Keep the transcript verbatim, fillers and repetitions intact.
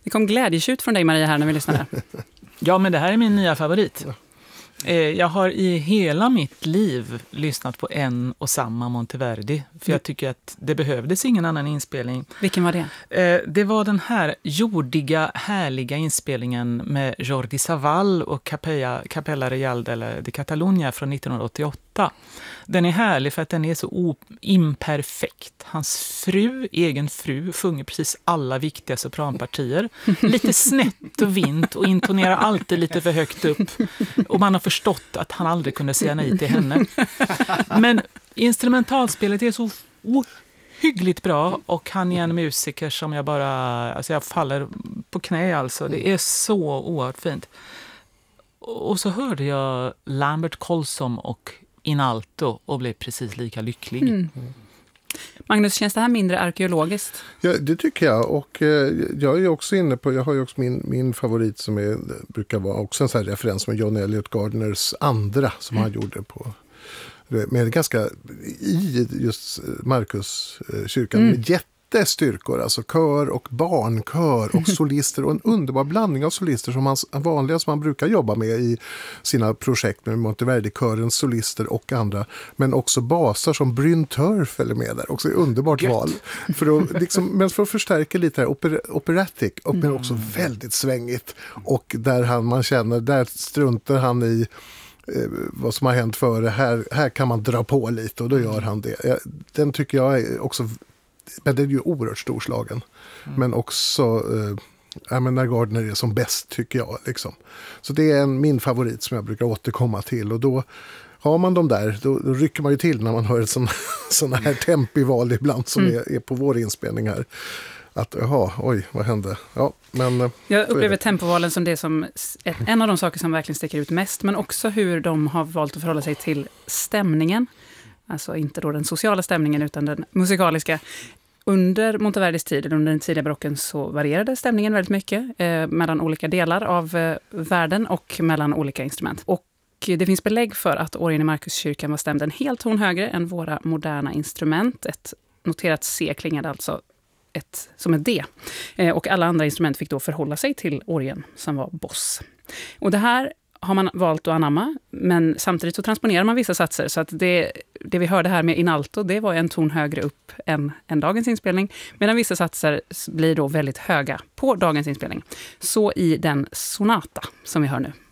Det kom glädjetjut från dig, Maria, här när vi lyssnade. Ja, men det här är min nya favorit. Jag har i hela mitt liv lyssnat på en och samma Monteverdi. För jag tycker att det behövdes ingen annan inspelning. Vilken var det? Det var den här jordiga, härliga inspelningen med Jordi Savall och Capella, Capella Real de Catalunya från nittonhundraåttioåtta. Den är härlig för att den är så imperfekt. Hans fru, egen fru, sjunger precis alla viktiga sopranpartier. Lite snett och vint och intonerar alltid lite för högt upp. Och man har förstått att han aldrig kunde säga nej till henne. Men instrumentalspelet är så ohyggligt bra och han är en musiker som jag bara, alltså jag faller på knä alltså. Det är så oerhört fint. Och så hörde jag Lambert Colsom och In Alto och blev precis lika lycklig. Mm. Magnus, känns det här mindre arkeologiskt? Ja, det tycker jag. Och eh, jag är också inne på, jag har ju också min, min favorit som är, brukar vara också en sån här referens med John Elliot Gardners andra som mm. han gjorde på, med ganska i just Markus eh, kyrkan mm. med jättestyrkor, alltså kör och barnkör och solister och en underbar blandning av solister som hans vanliga som man brukar jobba med i sina projekt med Monteverdi-körens solister och andra, men också basar som Bryn Turf eller med där, också underbart Gött. val för att, liksom, men för att förstärka lite här oper, operatic och men också väldigt svängigt och där han, man känner, där struntar han i eh, vad som har hänt före, här, här kan man dra på lite och då gör han det. Den tycker jag är också, men det är ju oerhört storslagen. Mm. Men också eh, ja, men när Gardner är som bäst tycker jag. Liksom. Så det är en, min favorit som jag brukar återkomma till. Och då har man dem där, då, då rycker man ju till när man hör ett sån, såna här tempival ibland som mm. är, är på vår inspelning här. Att, jaha, oj, vad hände? Ja, men, jag upplever tempovalen som det som ett, en av de saker som verkligen sticker ut mest. Men också hur de har valt att förhålla sig till stämningen. Alltså inte då den sociala stämningen utan den musikaliska. Under Monteverdis tid, under den tidiga barocken, så varierade stämningen väldigt mycket eh, mellan olika delar av eh, världen och mellan olika instrument. Och det finns belägg för att orgeln i Markuskyrkan var stämd en hel ton högre än våra moderna instrument. Ett noterat C klingade alltså ett, som ett D. Eh, och alla andra instrument fick då förhålla sig till orgeln som var boss. Och det här har man valt att anamma, men samtidigt så transponerar man vissa satser. Så att det, det vi hörde här med In Alto, det var en ton högre upp än, än dagens inspelning. Medan vissa satser blir då väldigt höga på dagens inspelning. Så i den sonata som vi hör nu.